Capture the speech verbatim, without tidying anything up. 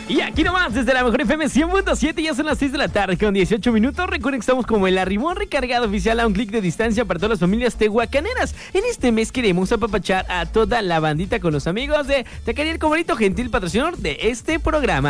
Y aquí nomás, desde la mejor F M cien punto siete, ya son las seis de la tarde con dieciocho minutos. Recuerden que estamos como el arrimón recargado oficial a un clic de distancia para todas las familias tehuacaneras. En este mes queremos apapachar a toda la bandita con los amigos de Taquería El Cobrito, gentil patrocinador de este programa.